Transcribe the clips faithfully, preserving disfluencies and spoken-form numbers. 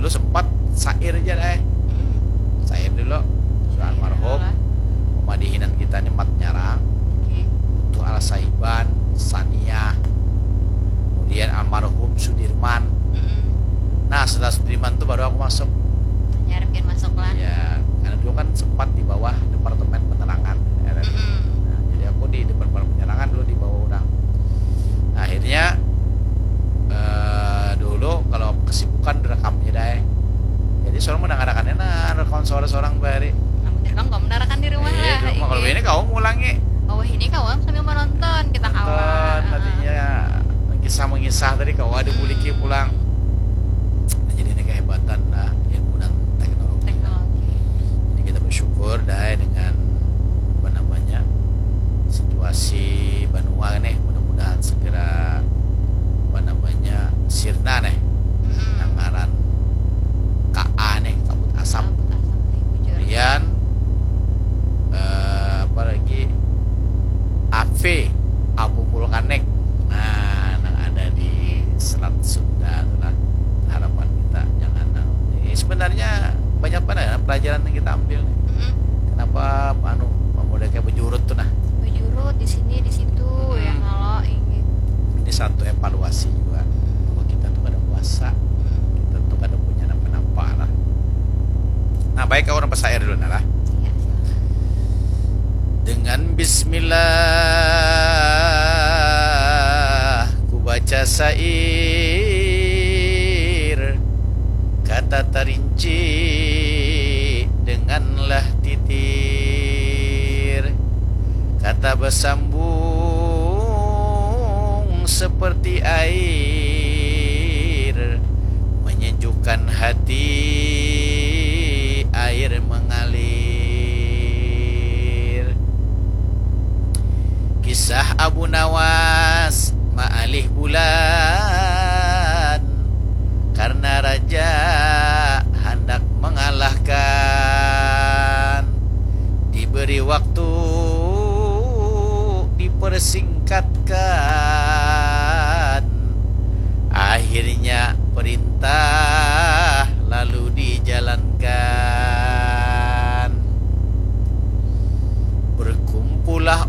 dulu sempat sair aja deh. Sair dulu surah almarhum pemadihinan kita ini mat nyarang untuk Al Saiban Saniyah, kemudian almarhum Sudirman. Nah setelah Sudirman tuh baru aku masuk. Nyari bikin masuk lah. Ya karena dulu kan sempat di bawah departemen penerangan R R I. Nah, jadi aku di departemen penerangan dulu di bawah orang. Nah, akhirnya uh, dulu kalau kesibukan direkamnya deh. Jadi seorang mendengarkan enak rekam suara seorang bari. Kamu direkam kamu mendengarkan di rumah Eh, lah. di rumah. Kalau ini kau ngulangi. Oh ini kawan sambil menonton kita kawan. Nantinya kisah mengisah tadi kau ada buliki pulang. Nah, jadi ini kehebatan nah, ilmu dan teknologi. Teknologi. Jadi kita bersyukur dah dengan apa namanya situasi Banua nih, mudah-mudahan segera apa namanya sirna nih. Nangaran K A nih kabut asap. Kabut asap nih, bujur. Kemudian eh, apa lagi A V abu vulkanik. Nah, yang ada di Selat Sunda itulah harapan kita. Jangan ini sebenarnya banyak banget ya pelajaran yang kita ambil nih. Mm-mm. Kenapa anu pemuda kayak bejurut tuh nah. Bejurut di sini di situ ya kalau ini. Ini satu evaluasi juga bahwa kita tuh ada puasa, kita tuh ada punya napa-napa lah. Nah baik kau nampak saya dulu nah lah. Iya, silakan. Dengan bismillah ku baca syair, kata terinci denganlah titir, kata bersambung seperti air, menyejukkan hati air mengalir. Kisah Abu Nawas ma'alih bulan, karena raja hendak mengalahkan, diberi waktu dipersingkatkan, akhirnya perintah lalu dijalankan. Berkumpullah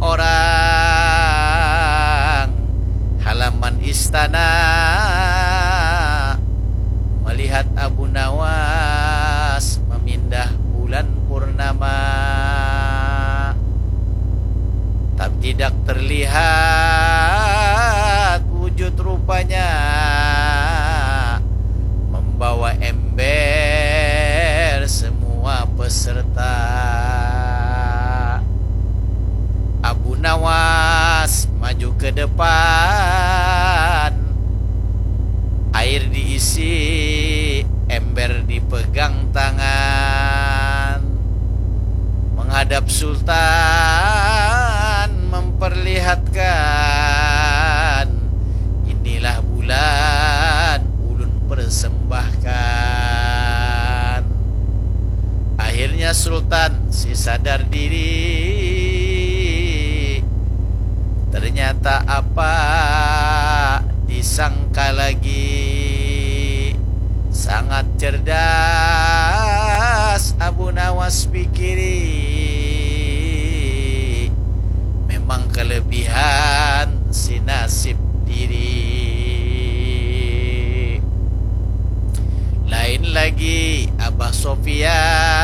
orang halaman istana, melihat Abu Nawas memindah bulan purnama. Tapi tidak terlihat wujud rupanya, membawa ember semua peserta. Abu Nawas maju ke depan, air diisi, ember dipegang tangan, menghadap Sultan memperlihatkan, inilah bulan ulun persembahkan. Akhirnya Sultan si sadar diri, ternyata apa disangka lagi. Sangat cerdas Abu Nawas pikiri, memang kelebihan si nasib diri. Lain lagi Abah Sofyan